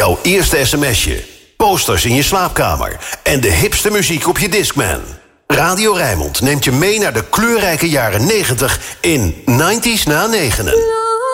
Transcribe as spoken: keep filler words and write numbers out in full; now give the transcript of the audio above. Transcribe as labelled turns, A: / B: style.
A: Jouw eerste sms'je, posters in je slaapkamer en de hipste muziek op je Discman. Radio Rijnmond neemt je mee naar de kleurrijke jaren negentig in negentig na negenen.